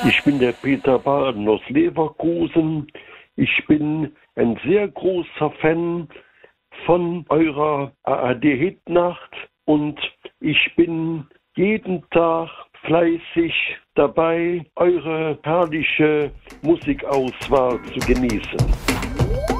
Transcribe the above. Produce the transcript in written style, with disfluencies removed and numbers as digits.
Ich bin der Peter Baden aus Leverkusen. Ich bin ein sehr großer Fan von eurer ARD-Hitnacht und ich bin jeden Tag fleißig dabei, eure herrliche Musikauswahl zu genießen.